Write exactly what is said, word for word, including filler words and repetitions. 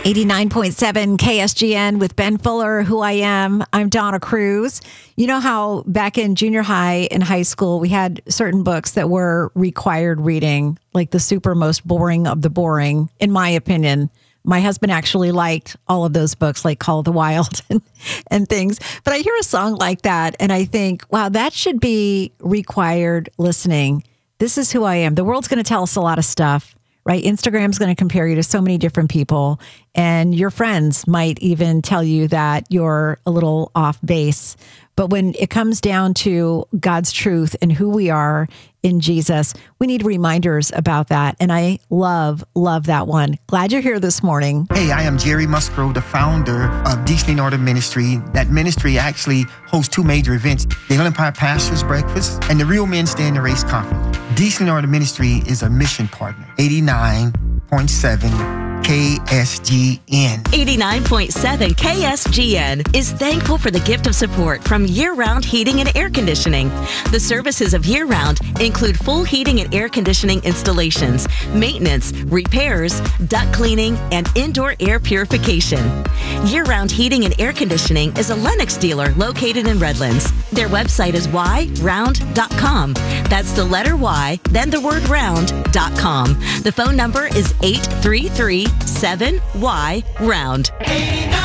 eighty-nine point seven K S G N with Ben Fuller, Who I Am. I'm Donna Cruz. You know how back in junior high and high school, we had certain books that were required reading, like the super most boring of the boring, in my opinion. My husband actually liked all of those books, like Call of the Wild and, and things. But I hear a song like that, and I think, wow, that should be required listening. This is who I am. The world's going to tell us a lot of stuff. Right? Instagram's going to compare you to so many different people, and your friends might even tell you that you're a little off base. But when it comes down to God's truth and who we are in Jesus, we need reminders about that. And I love, love that one. Glad you're here this morning. Hey, I am Jerry Musgrove, the founder of Decently in Order Ministry. That ministry actually hosts two major events, the Inland Empire Pastors Breakfast and the Real Men Stay in the Race Conference. Decently in Order Ministry is a mission partner. eighty-nine point seven K S G N. eighty-nine point seven K S G N is thankful for the gift of support from Year Round Heating and Air Conditioning. The services of Year Round include full heating and air conditioning installations, maintenance, repairs, duct cleaning, and indoor air purification. Year Round Heating and Air Conditioning is a Lennox dealer located in Redlands. Their website is y round dot com. That's the letter Y, then the word round dot com. The phone number is eight three three seven Y round.